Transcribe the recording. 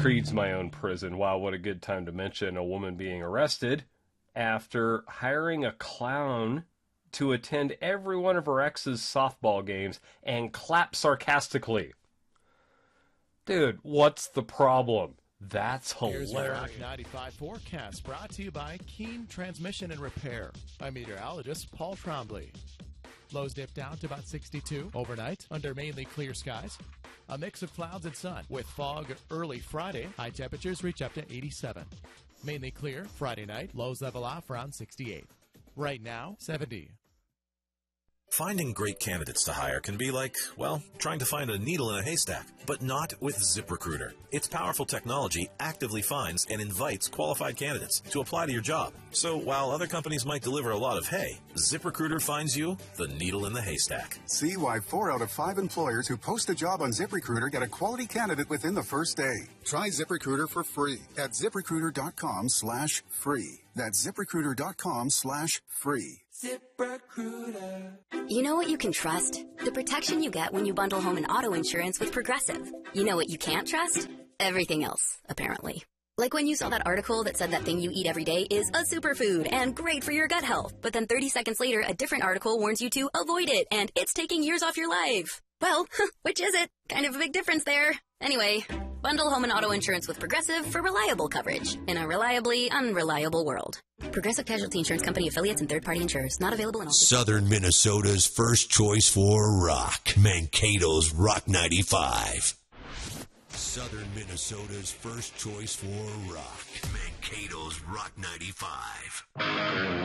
Creed's my own prison. Wow, what a good time to mention a woman being arrested after hiring a clown to attend every one of her ex's softball games and clap sarcastically. Dude, what's the problem? That's hilarious. Here's your Rock 95 forecast, brought to you by Keen Transmission and Repair. I'm meteorologist Paul Trombley. Lows dip down to about 62 overnight under mainly clear skies. A mix of clouds and sun with fog early Friday. High temperatures reach up to 87. Mainly clear Friday night. Lows level off around 68. Right now, 70. Finding great candidates to hire can be like, well, trying to find a needle in a haystack, but not with ZipRecruiter. Its powerful technology actively finds and invites qualified candidates to apply to your job. So while other companies might deliver a lot of hay, ZipRecruiter finds you the needle in the haystack. See why 4 out of 5 employers who post a job on ZipRecruiter get a quality candidate within the first day. Try ZipRecruiter for free at ZipRecruiter.com/free. That's ZipRecruiter.com/free. ZipRecruiter. You know what you can trust? The protection you get when you bundle home and auto insurance with Progressive. You know what you can't trust? Everything else, apparently. Like when you saw that article that said that thing you eat every day is a superfood and great for your gut health, but then 30 seconds later, a different article warns you to avoid it and it's taking years off your life. Well, which is it? Kind of a big difference there. Anyway, bundle home and auto insurance with Progressive for reliable coverage in a reliably unreliable world. Progressive Casualty Insurance Company affiliates and third-party insurers. Not available in all. Southern Minnesota's first choice for rock. Mankato's Rock 95. Southern Minnesota's first choice for rock. Mankato's Rock 95.